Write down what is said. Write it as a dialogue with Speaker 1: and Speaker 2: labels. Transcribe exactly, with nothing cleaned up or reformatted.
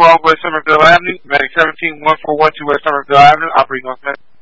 Speaker 1: twelve West Somerville Avenue, Medic seventeen one four one two West Somerville Avenue, operating on